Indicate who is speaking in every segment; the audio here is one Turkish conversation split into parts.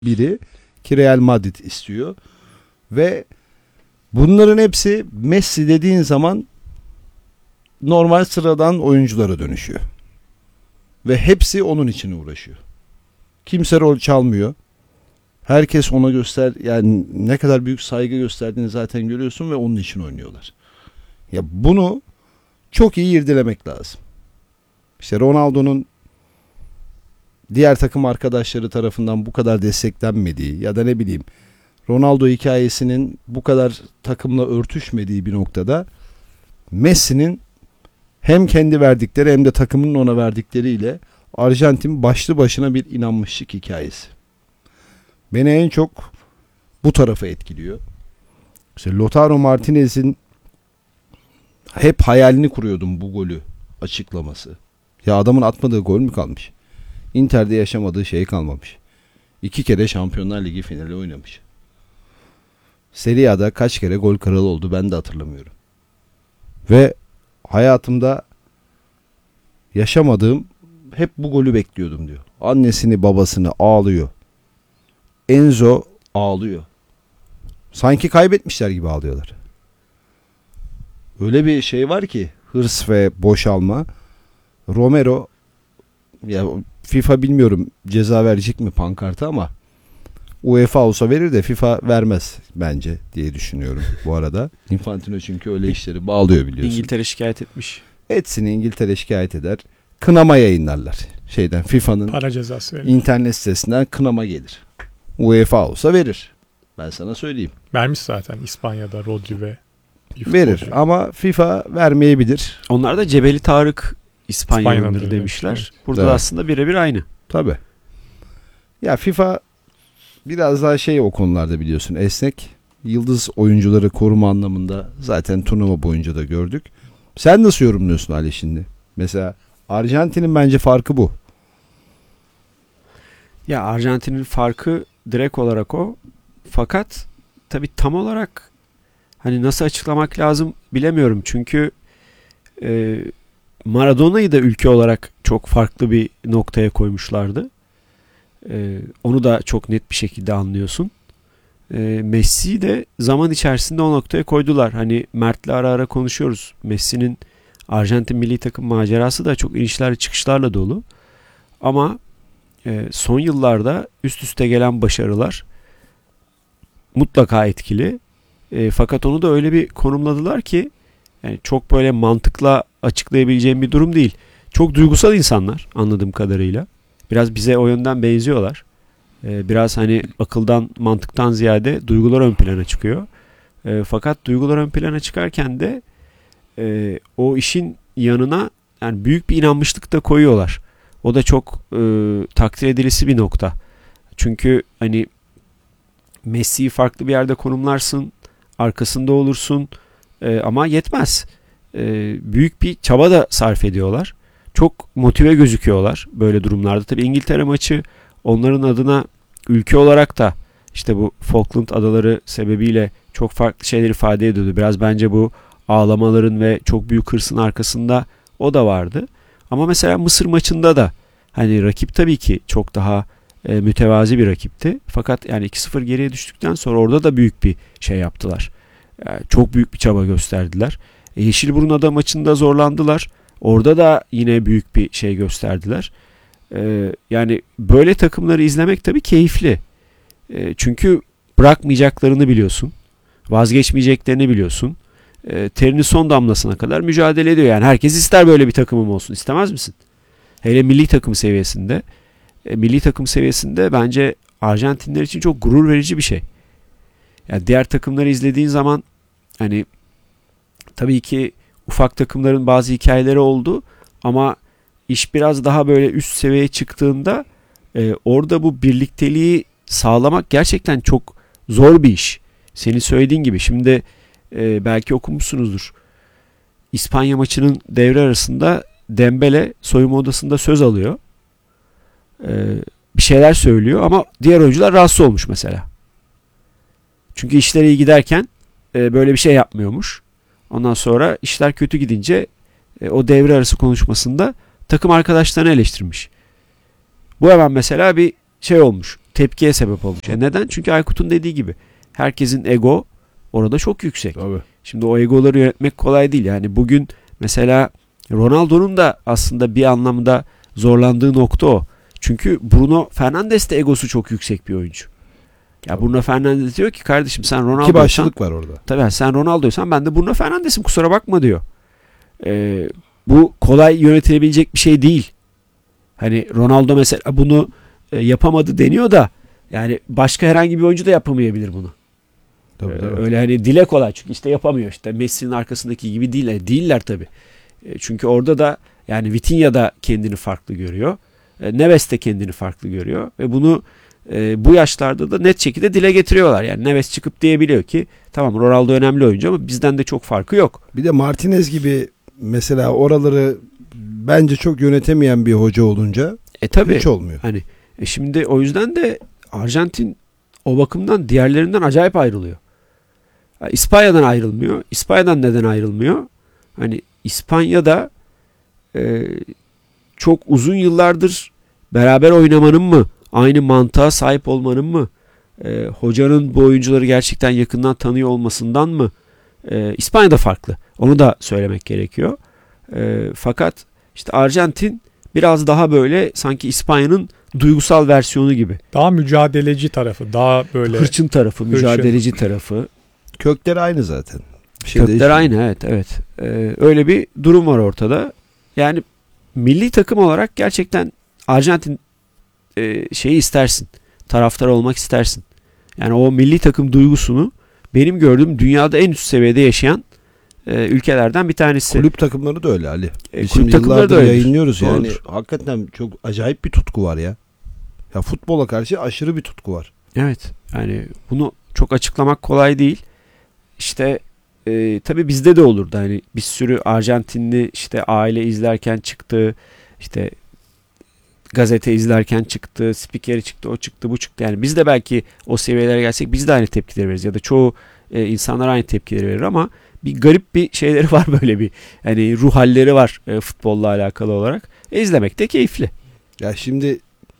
Speaker 1: biri ki Real Madrid istiyor. Ve bunların hepsi Messi dediğin zaman normal sıradan oyunculara dönüşüyor. Ve hepsi onun için uğraşıyor. Kimse rol çalmıyor. Herkes ona yani ne kadar büyük saygı gösterdiğini zaten görüyorsun ve onun için oynuyorlar. Ya bunu çok iyi irdelemek lazım. İşte Ronaldo'nun diğer takım arkadaşları tarafından bu kadar desteklenmediği ya da ne bileyim Ronaldo hikayesinin bu kadar takımla örtüşmediği bir noktada Messi'nin hem kendi verdikleri hem de takımın ona verdikleriyle Arjantin başlı başına bir inanmışlık hikayesi. Beni en çok bu tarafa etkiliyor. İşte Lautaro Martinez'in hep hayalini kuruyordum bu golü açıklaması. Ya adamın atmadığı gol mü kalmış? Inter'de yaşamadığı şey kalmamış. 2 kere Şampiyonlar Ligi finali oynamış. Serie A'da kaç kere gol kralı oldu ben de hatırlamıyorum. Ve hayatımda yaşamadığım hep bu golü bekliyordum diyor. Annesini babasını ağlıyor. Enzo ağlıyor. Sanki kaybetmişler gibi ağlıyorlar. Öyle bir şey var ki hırs ve boşalma. Romero ya FIFA bilmiyorum ceza verecek mi pankartı ama UEFA olsa verir de FIFA vermez bence diye düşünüyorum bu arada. Infantino çünkü öyle işleri bağlıyor biliyorsun.
Speaker 2: İngiltere şikayet etmiş.
Speaker 1: Etsin İngiltere şikayet eder. Kınama yayınlarlar. FIFA'nın
Speaker 3: para cezası verir.
Speaker 1: İnternet sitesinden kınama gelir. UEFA olsa verir. Ben sana söyleyeyim.
Speaker 3: Vermiş zaten İspanya'da Rodri ve
Speaker 1: verir ama FIFA vermeyebilir.
Speaker 2: Onlar da Cebeli Tarık İspanya'ndır demişler.
Speaker 3: Evet.
Speaker 2: Burada da aslında birebir aynı.
Speaker 1: Tabii. Ya FIFA biraz daha o konularda biliyorsun esnek. Yıldız oyuncuları koruma anlamında zaten turnuva boyunca da gördük. Sen nasıl yorumluyorsun Ali şimdi? Mesela Arjantin'in bence farkı bu.
Speaker 2: Ya Arjantin'in farkı direkt olarak o. Fakat tabii tam olarak hani nasıl açıklamak lazım bilemiyorum. Çünkü Maradona'yı da ülke olarak çok farklı bir noktaya koymuşlardı. Onu da çok net bir şekilde anlıyorsun. Messi'yi de zaman içerisinde o noktaya koydular. Hani Mert'le ara ara konuşuyoruz. Messi'nin Arjantin milli takım macerası da çok inişler çıkışlarla dolu. Ama son yıllarda üst üste gelen başarılar mutlaka etkili. Fakat onu da öyle bir konumladılar ki yani çok böyle mantıkla açıklayabileceğim bir durum değil. Çok duygusal insanlar anladığım kadarıyla. Biraz bize o yönden benziyorlar. Biraz hani akıldan, mantıktan ziyade duygular ön plana çıkıyor. Fakat duygular ön plana çıkarken de o işin yanına yani büyük bir inanmışlık da koyuyorlar. O da çok takdir edilisi bir nokta. Çünkü hani Messi'yi farklı bir yerde konumlarsın, arkasında olursun ama yetmez. Büyük bir çaba da sarf ediyorlar. Çok motive gözüküyorlar böyle durumlarda. Tabii İngiltere maçı onların adına ülke olarak da işte bu Falkland Adaları sebebiyle çok farklı şeyler ifade ediyordu. Biraz bence bu ağlamaların ve çok büyük hırsın arkasında o da vardı. Ama mesela Mısır maçında da hani rakip tabii ki çok daha mütevazi bir rakipti. Fakat yani 2-0 geriye düştükten sonra orada da büyük bir şey yaptılar. Yani çok büyük bir çaba gösterdiler. Yeşilburnu'da maçında zorlandılar. Orada da yine büyük bir şey gösterdiler. Yani böyle takımları izlemek tabii keyifli. Çünkü bırakmayacaklarını biliyorsun. Vazgeçmeyeceklerini biliyorsun. Terinin son damlasına kadar mücadele ediyor. Yani herkes ister böyle bir takımım olsun. İstemez misin? Hele milli takım seviyesinde. Milli takım seviyesinde bence Arjantinler için çok gurur verici bir şey. Yani diğer takımları izlediğin zaman hani tabii ki ufak takımların bazı hikayeleri oldu ama iş biraz daha böyle üst seviyeye çıktığında orada bu birlikteliği sağlamak gerçekten çok zor bir iş. Senin söylediğin gibi şimdi belki okumuşsunuzdur. İspanya maçının devre arasında Dembele soyunma odasında söz alıyor. Bir şeyler söylüyor ama diğer oyuncular rahatsız olmuş mesela. Çünkü işleri iyi giderken böyle bir şey yapmıyormuş. Ondan sonra işler kötü gidince o devre arası konuşmasında takım arkadaşlarını eleştirmiş. Bu hemen mesela bir şey olmuş. tepkiye sebep olmuş. Neden? Çünkü Aykut'un dediği gibi herkesin ego orada çok yüksek.
Speaker 1: Tabii.
Speaker 2: Şimdi o egoları yönetmek kolay değil. Yani bugün mesela Ronaldo'nun da aslında bir anlamda zorlandığı nokta o. Çünkü Bruno Fernandes de egosu çok yüksek bir oyuncu. Ya Bruno Fernandes diyor ki kardeşim sen Ronaldo'ysan...
Speaker 1: İki başlılık var orada.
Speaker 2: Tabii sen Ronaldo'ysan ben de Bruno Fernandes'im, kusura bakma diyor. Bu kolay yönetilebilecek bir şey değil. Hani Ronaldo mesela bunu yapamadı deniyor da yani başka herhangi bir oyuncu da yapamayabilir bunu.
Speaker 1: Tabii, tabii.
Speaker 2: Öyle hani dile kolay çünkü işte yapamıyor. İşte Messi'nin arkasındaki gibi değiller tabii. Çünkü orada da yani Vitinha da kendini farklı görüyor. Neves de kendini farklı görüyor ve bunu bu yaşlarda da net şekilde dile getiriyorlar. Yani Neves çıkıp diyebiliyor ki tamam Ronaldo önemli oyuncu ama bizden de çok farkı yok.
Speaker 1: Bir de Martinez gibi mesela oraları bence çok yönetemeyen bir hoca olunca
Speaker 2: Tabii.
Speaker 1: hiç olmuyor.
Speaker 2: Hani şimdi o yüzden de Arjantin o bakımdan diğerlerinden acayip ayrılıyor. İspanya'dan ayrılmıyor. İspanya'dan neden ayrılmıyor? Hani İspanya'da çok uzun yıllardır beraber oynamanın mı, aynı mantığa sahip olmanın mı, hocanın bu oyuncuları gerçekten yakından tanıyor olmasından mı? İspanya'da farklı. Onu da söylemek gerekiyor. Fakat işte Arjantin biraz daha böyle sanki İspanya'nın duygusal versiyonu gibi.
Speaker 3: Daha mücadeleci tarafı, daha böyle
Speaker 2: Hırçın tarafı, mücadeleci tarafı.
Speaker 1: Kökleri aynı zaten.
Speaker 2: Kökler aynı, evet. Öyle bir durum var ortada. Yani milli takım olarak gerçekten Arjantin şeyi istersin. Taraftar olmak istersin. Yani o milli takım duygusunu benim gördüğüm dünyada en üst seviyede yaşayan ülkelerden bir tanesi.
Speaker 1: Kulüp takımları da öyle Ali. Biz
Speaker 2: Kulüp takımları da
Speaker 1: yıllardır
Speaker 2: öyle.
Speaker 1: yayınlıyoruz yani.
Speaker 2: Doğrudur.
Speaker 1: Hakikaten çok acayip bir tutku var ya. Ya futbola karşı aşırı bir tutku var.
Speaker 2: Evet. Yani bunu çok açıklamak kolay değil. İşte tabii bizde de olurdu. Hani bir sürü Arjantinli işte aile izlerken çıktı. İşte gazete izlerken çıktı. Spikeri çıktı. O çıktı. Bu çıktı. Yani biz de belki o seviyelere gelsek biz de aynı tepkileri veririz. Ya da çoğu insanlar aynı tepkileri verir ama bir garip bir şeyleri var böyle bir. Yani ruh halleri var futbolla alakalı olarak. İzlemek de keyifli.
Speaker 1: Ya şimdi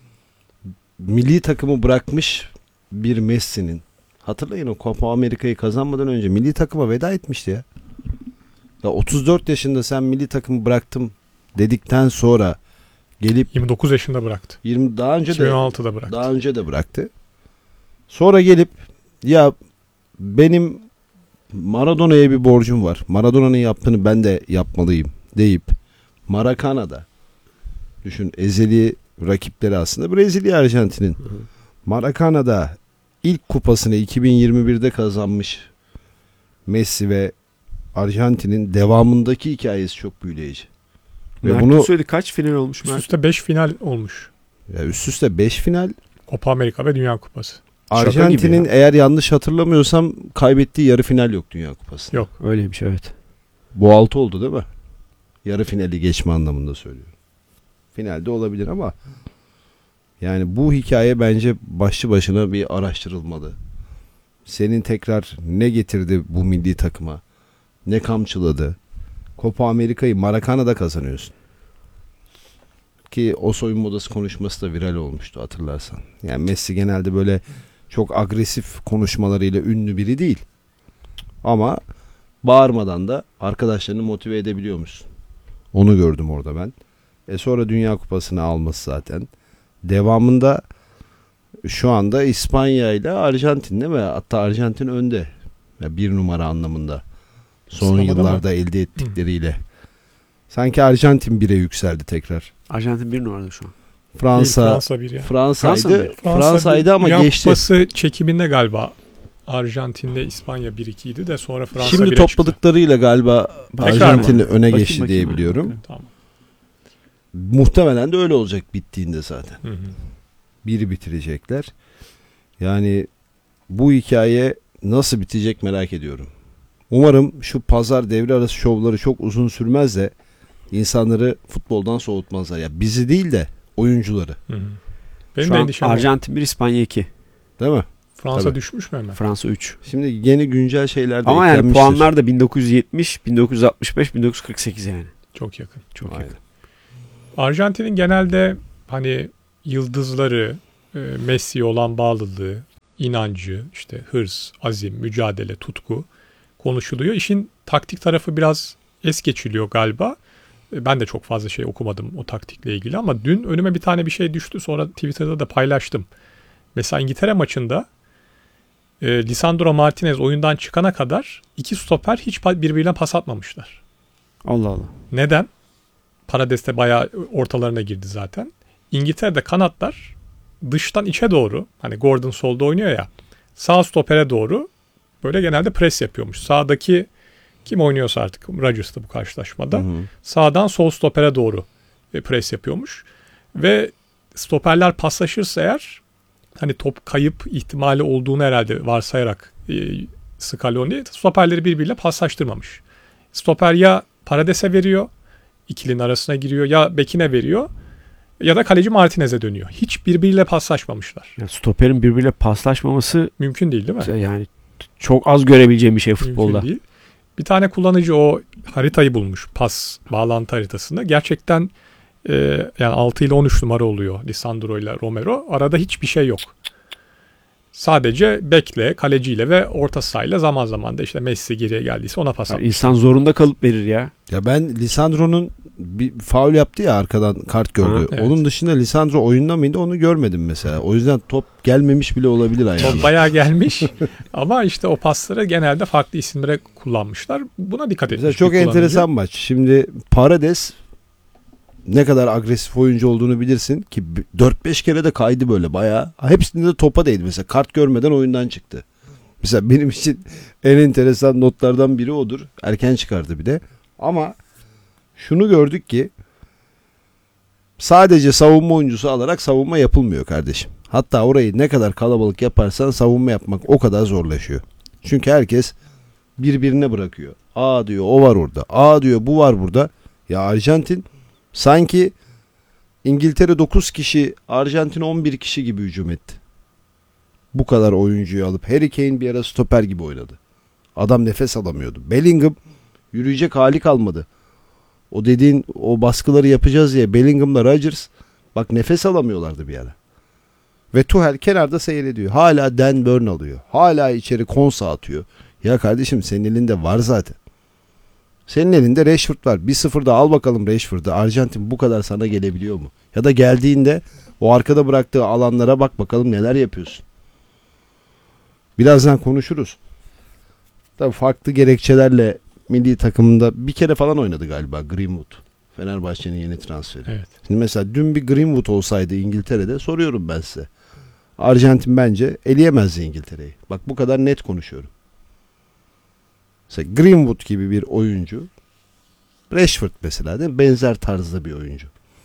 Speaker 1: milli takımı bırakmış bir Messi'nin, hatırlayın o Copa Amerika'yı kazanmadan önce milli takıma veda etmişti ya. Ya 34 yaşında sen milli takımı bıraktım dedikten sonra gelip
Speaker 3: 29 yaşında bıraktı.
Speaker 1: 20 daha önce de
Speaker 3: 2016'da bıraktı.
Speaker 1: daha önce de bıraktı. Sonra gelip ya benim Maradona'ya bir borcum var. Maradona'nın yaptığını ben de yapmalıyım deyip Maracana'da, düşün, ezeli rakipleri aslında Brezilya, Arjantin'in. Maracana'da ilk kupasını 2021'de kazanmış Messi ve Arjantin'in devamındaki hikayesi çok büyüleyici. Ve
Speaker 2: Mert
Speaker 1: bunu
Speaker 2: söyledi, kaç final olmuş
Speaker 3: Üst
Speaker 2: Mert?
Speaker 3: üste 5 final olmuş.
Speaker 1: ya üst üste 5 final.
Speaker 3: Copa Amerika ve Dünya Kupası.
Speaker 1: Arjantin'in
Speaker 2: ya.
Speaker 1: eğer yanlış hatırlamıyorsam kaybettiği yarı final yok Dünya Kupası.
Speaker 3: Yok.
Speaker 2: Öyleymiş, evet.
Speaker 1: Bu 6 oldu değil mi? Yarı finali geçme anlamında söylüyorum. Finalde olabilir ama yani bu hikaye bence başlı başına bir araştırılmalı. Senin tekrar ne getirdi bu milli takıma? Ne kamçıladı? Copa Amerika'yı Maracana'da kazanıyorsun. Ki o soyunma odası konuşması da viral olmuştu hatırlarsan. Yani Messi genelde böyle çok agresif konuşmalarıyla ünlü biri değil. Ama bağırmadan da arkadaşlarını motive edebiliyormuş. Onu gördüm orada ben. Sonra Dünya Kupası'nı alması zaten. Devamında şu anda İspanya ile Arjantin değil mi? Hatta Arjantin önde. Ya bir numara anlamında. Son
Speaker 3: Sıramada
Speaker 1: yıllarda elde ettikleriyle. Sanki Arjantin 1'e yükseldi tekrar.
Speaker 2: Arjantin bir numarada şu an.
Speaker 1: Fransa
Speaker 3: bir ya.
Speaker 1: Fransa'ydı.
Speaker 2: Fransa
Speaker 1: Fransa'ydı ama
Speaker 3: Dünya
Speaker 1: geçti.
Speaker 3: Kupası çekiminde galiba Arjantin'de İspanya 1-2 idi de sonra Fransa
Speaker 1: Şimdi
Speaker 3: 1'e
Speaker 1: topladıklarıyla galiba
Speaker 3: Tekrar
Speaker 1: Arjantin
Speaker 3: mı?
Speaker 1: öne
Speaker 2: Bakayım,
Speaker 1: geçti
Speaker 2: bakayım.
Speaker 1: diye biliyorum.
Speaker 3: çıktı. Tamam.
Speaker 1: Muhtemelen de öyle olacak bittiğinde zaten.
Speaker 3: Hı hı.
Speaker 1: Biri bitirecekler. Yani bu hikaye nasıl bitecek merak ediyorum. Umarım şu pazar devre arası şovları çok uzun sürmez de insanları futboldan soğutmazlar. Ya bizi değil de oyuncuları.
Speaker 3: Hı hı. Benim
Speaker 2: Şu
Speaker 3: de
Speaker 2: an
Speaker 3: endişem
Speaker 2: Arjantin 1, İspanya 2.
Speaker 1: Değil mi?
Speaker 3: Fransa
Speaker 1: Tabii.
Speaker 3: düşmüş mü hemen?
Speaker 2: Fransa 3.
Speaker 1: Şimdi yeni güncel şeyler de
Speaker 2: Ama yani
Speaker 1: eklenmiştir.
Speaker 2: puanlar da 1970, 1965, 1948 yani.
Speaker 3: Çok yakın.
Speaker 2: Çok
Speaker 1: Aynen.
Speaker 2: yakın.
Speaker 3: Arjantin'in genelde hani yıldızları, Messi'ye olan bağlılığı, inancı, işte hırs, azim, mücadele, tutku konuşuluyor. İşin taktik tarafı biraz es geçiliyor galiba. Ben de çok fazla şey okumadım o taktikle ilgili ama dün önüme bir tane bir şey düştü. Sonra Twitter'da da paylaştım. Mesela İngiltere maçında Lisandro Martinez oyundan çıkana kadar iki stoper hiç birbirine pas atmamışlar.
Speaker 2: Allah Allah.
Speaker 3: Neden? Paredes de bayağı ortalarına girdi zaten. İngiltere'de kanatlar dıştan içe doğru, hani Gordon solda oynuyor ya, sağ stopere doğru böyle genelde pres yapıyormuş. Sağdaki kim oynuyorsa artık, Rodgers'tı bu karşılaşmada.
Speaker 1: Hı hı.
Speaker 3: Sağdan sol stopere doğru pres yapıyormuş. Ve stoperler paslaşırsa eğer, hani top kayıp ihtimali olduğunu herhalde varsayarak Scaloni stoperleri birbiriyle paslaştırmamış. Stoper ya Paredes'e veriyor, ikilinin arasına giriyor, ya bekine veriyor ya da kaleci Martinez'e dönüyor. Hiç birbiriyle paslaşmamışlar.
Speaker 2: Ya stoperin birbiriyle paslaşmaması
Speaker 3: Mümkün değil mi?
Speaker 2: yani çok az görebileceğim bir şey futbolda.
Speaker 3: Mümkün değil. Bir tane kullanıcı o haritayı bulmuş, pas bağlantı haritasında. Gerçekten yani 6 ile 13 numara oluyor Lisandro ile Romero. Arada hiçbir şey yok. Sadece bekle, kaleciyle ve orta sahayla, zaman zaman da işte Messi geriye geldiyse ona pas
Speaker 2: Yani
Speaker 3: atmış.
Speaker 2: insan zorunda kalıp verir ya.
Speaker 1: Ya ben Lisandro'nun bir faul yaptı ya, arkadan kart gördü.
Speaker 2: Ha,
Speaker 3: evet.
Speaker 1: Onun dışında Lisandro oyunda mıydı onu görmedim mesela. O yüzden top gelmemiş bile olabilir ayağına.
Speaker 3: Top bayağı gelmiş ama işte o pasları genelde farklı isimlere kullanmışlar. Buna dikkat etmiş.
Speaker 1: Mesela çok
Speaker 3: bir kullanıcı.
Speaker 1: enteresan maç. Şimdi Paredes ne kadar agresif oyuncu olduğunu bilirsin ki 4-5 kere de kaydı böyle bayağı. Hepsinde de topa değdi. Mesela kart görmeden oyundan çıktı. Mesela benim için en enteresan notlardan biri odur. Erken çıkardı bir de. Ama şunu gördük ki sadece savunma oyuncusu alarak savunma yapılmıyor kardeşim. Hatta orayı ne kadar kalabalık yaparsan savunma yapmak o kadar zorlaşıyor. Çünkü herkes birbirine bırakıyor. Aa diyor o var orada. Aa diyor bu var burada. Ya Arjantin sanki İngiltere 9 kişi, Arjantin 11 kişi gibi hücum etti. Bu kadar oyuncuyu alıp Harry Kane bir ara stoper gibi oynadı. Adam nefes alamıyordu. Bellingham yürüyecek hali kalmadı. O dediğin o baskıları yapacağız diye Bellingham'la Rodgers bak nefes alamıyorlardı bir ara. Ve Tuchel kenarda seyrediyor. Hala Dan Burn alıyor. Hala içeri Konsa atıyor. Ya kardeşim senin elinde var zaten. Senin elinde Rashford var. 1-0'da al bakalım Rashford'ı. Arjantin bu kadar sana gelebiliyor mu? Ya da geldiğinde o arkada bıraktığı alanlara bak bakalım neler yapıyorsun. Birazdan konuşuruz. Tabii farklı gerekçelerle milli takımında bir kere falan oynadı galiba Greenwood. Fenerbahçe'nin yeni transferi.
Speaker 3: Evet.
Speaker 1: Şimdi mesela dün bir Greenwood olsaydı İngiltere'de soruyorum ben size. Arjantin bence eleyemezdi İngiltere'yi. Bak bu kadar net konuşuyorum. Mesela Greenwood gibi bir oyuncu, Rashford mesela değil mi? Benzer tarzda bir oyuncu.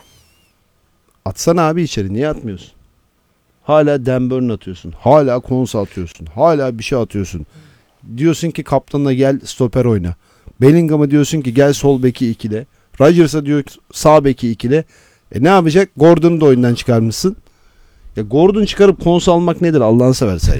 Speaker 1: Atsana abi içeri, niye atmıyorsun? Hala Dan Burn atıyorsun. Hala Konsa atıyorsun. Hala bir şey atıyorsun. Diyorsun ki kaptanla gel stoper oyna. Bellingham'a diyorsun ki gel sol beki ikile. Rodgers'a diyor sağ beki ikile. Ne yapacak? Gordon'u da oyundan çıkarmışsın. Ya Gordon çıkarıp Konsa almak nedir Allah'ını seversen ya.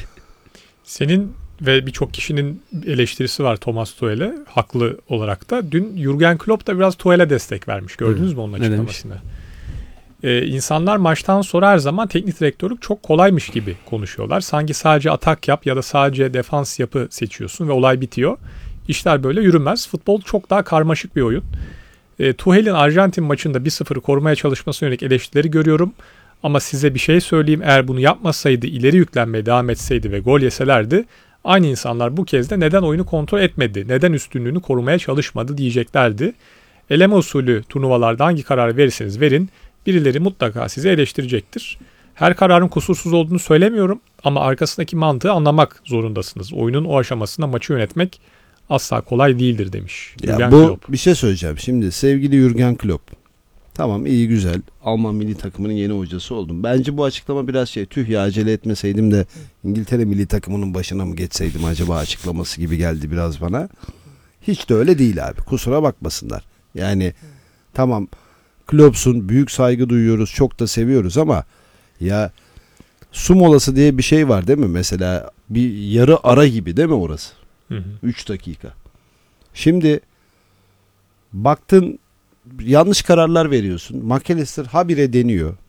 Speaker 3: Senin ve birçok kişinin eleştirisi var Thomas Tuchel'e, haklı olarak da. Dün Jurgen Klopp da biraz Tuchel'e destek vermiş. Gördünüz mü onun açıklamasını? İnsanlar maçtan sonra her zaman teknik direktörlük çok kolaymış gibi konuşuyorlar. Sanki sadece atak yap ya da sadece defans yapı seçiyorsun ve olay bitiyor. İşler böyle yürümez. Futbol çok daha karmaşık bir oyun. Tuchel'in Arjantin maçında 1-0'ı korumaya çalışmasına yönelik eleştirileri görüyorum. Ama size bir şey söyleyeyim. Eğer bunu yapmasaydı, ileri yüklenmeye devam etseydi ve gol yeselerdi, aynı insanlar bu kez de neden oyunu kontrol etmedi, neden üstünlüğünü korumaya çalışmadı diyeceklerdi. Eleme usulü turnuvalarda hangi kararı verirseniz verin, birileri mutlaka sizi eleştirecektir. Her kararın kusursuz olduğunu söylemiyorum ama arkasındaki mantığı anlamak zorundasınız. Oyunun o aşamasında maçı yönetmek asla kolay değildir demiş
Speaker 1: Ya
Speaker 3: Jürgen
Speaker 1: bu
Speaker 3: Klopp.
Speaker 1: bir şey söyleyeceğim. Şimdi sevgili Jürgen Klopp. Tamam iyi güzel. Alman milli takımının yeni hocası oldum. Bence bu açıklama biraz tüh ya acele etmeseydim de İngiltere milli takımının başına mı geçseydim acaba açıklaması gibi geldi biraz bana. Hiç de öyle değil abi. Kusura bakmasınlar. Yani tamam Klopp'sun, büyük saygı duyuyoruz, çok da seviyoruz ama ya su molası diye bir şey var değil mi? Mesela bir yarı ara gibi değil mi orası? 3 dakika. Şimdi baktın yanlış kararlar veriyorsun. McAllister habire deniyor.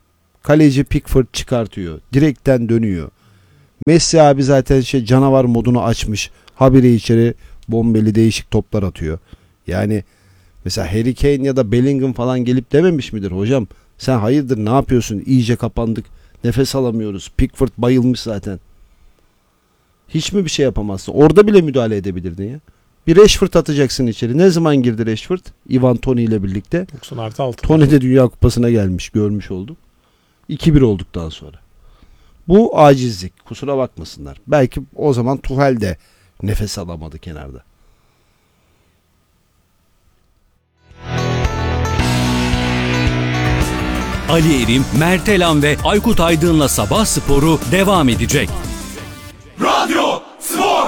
Speaker 1: Kaleci Pickford çıkartıyor. Direkten dönüyor. Messi abi zaten canavar modunu açmış. Habire içeri bombeli değişik toplar atıyor. Yani mesela Harry Kane ya da Bellingham falan gelip dememiş midir hocam? Sen hayırdır, ne yapıyorsun? İyice kapandık. Nefes alamıyoruz. Pickford bayılmış zaten. Hiç mi bir şey yapamazsın? Orada bile müdahale edebilirdin ya. Bir Rashford atacaksın içeri. Ne zaman girdi Rashford? Ivan Toney ile birlikte.
Speaker 3: 90+6.
Speaker 1: Toney de Dünya Kupası'na gelmiş. Görmüş olduk. 2-1 olduktan sonra. Bu acizlik. Kusura bakmasınlar. Belki o zaman Tuchel de nefes alamadı kenarda.
Speaker 4: Ali Erim, Mert Elan ve Aykut Aydın'la Sabah Sporu devam edecek.
Speaker 5: Radyo Spor.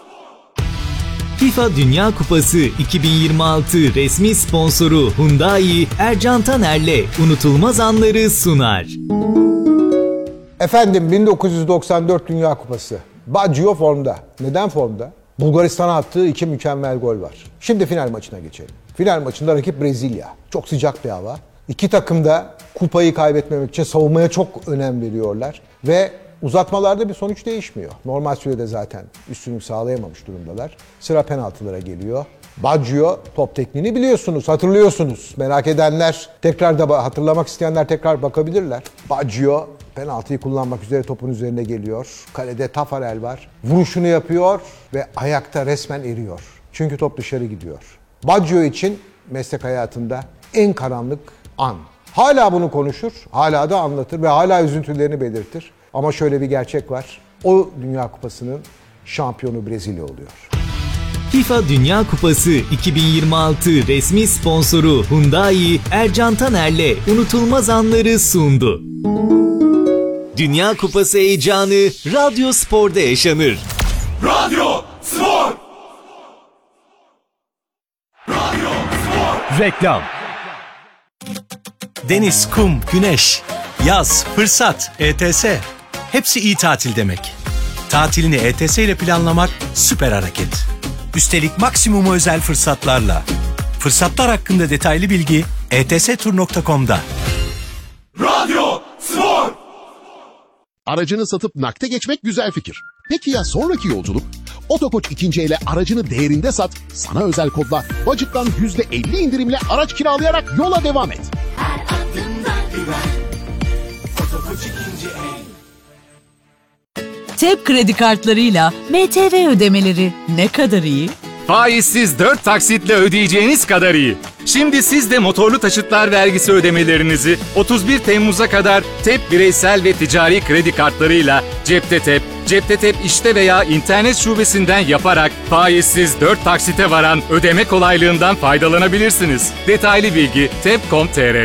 Speaker 6: FIFA Dünya Kupası 2026 resmi sponsoru Hyundai, Ercan Taner'le unutulmaz anları sunar.
Speaker 7: Efendim 1994 Dünya Kupası. Baggio formda. Neden formda? Bulgaristan'a attığı 2 mükemmel gol var. Şimdi final maçına geçelim. Final maçında rakip Brezilya. Çok sıcak bir hava. İki takım da kupayı kaybetmemek için savunmaya çok önem veriyorlar. Ve uzatmalarda bir sonuç değişmiyor. Normal sürede zaten üstünlük sağlayamamış durumdalar. Sıra penaltılara geliyor. Baggio top tekniğini biliyorsunuz, hatırlıyorsunuz. Merak edenler, tekrar da hatırlamak isteyenler tekrar bakabilirler. Baggio penaltıyı kullanmak üzere topun üzerine geliyor. Kalede Tafarel var. Vuruşunu yapıyor ve ayakta resmen eriyor. Çünkü top dışarı gidiyor. Baggio için meslek hayatında en karanlık an. Hala bunu konuşur, hala da anlatır ve hala üzüntülerini belirtir. Ama şöyle bir gerçek var. O Dünya Kupası'nın şampiyonu Brezilya oluyor.
Speaker 6: FIFA Dünya Kupası 2026 resmi sponsoru Hyundai, Ercan Taner'le unutulmaz anları sundu. Dünya Kupası heyecanı Radyo Spor'da yaşanır.
Speaker 5: Radyo Spor. Radyo Spor.
Speaker 4: Reklam. Deniz, kum, güneş, yaz, fırsat, ETS. Hepsi iyi tatil demek. Tatilini ETS ile planlamak süper hareket. Üstelik maksimum özel fırsatlarla. Fırsatlar hakkında detaylı bilgi etstur.com'da.
Speaker 5: Radyo Spor.
Speaker 8: Aracını satıp nakde geçmek güzel fikir. Peki ya sonraki yolculuk? Otokoç ikinci ele aracını değerinde sat, sana özel kodla Budget'tan %50 indirimle araç kiralayarak yola devam et.
Speaker 5: Her adımda güven. Otokoç ikinci el.
Speaker 9: TEP kredi kartlarıyla MTV ödemeleri ne kadar iyi?
Speaker 10: Faizsiz 4 taksitle ödeyeceğiniz kadar iyi. Şimdi siz de motorlu taşıtlar vergisi ödemelerinizi 31 Temmuz'a kadar TEP bireysel ve ticari kredi kartlarıyla Cepte TEP işte veya internet şubesinden yaparak faizsiz 4 taksite varan ödeme kolaylığından faydalanabilirsiniz. Detaylı bilgi tep.com.tr'de.